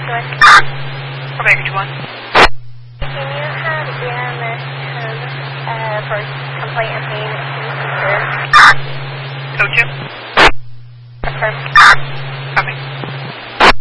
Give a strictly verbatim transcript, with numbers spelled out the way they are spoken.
one. For Baker one. Can you have E M S come uh, for complaint and pain in the future? Go to?